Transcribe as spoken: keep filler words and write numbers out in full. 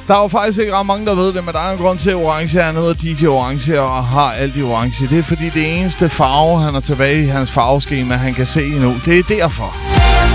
Der er jo faktisk ikke ret mange, der ved det, men der er en grund til, at orange er noget, D J Orange og har alt i orange. Det er fordi det eneste farve, han er tilbage i hans farveskema, han kan se endnu. Det er derfor.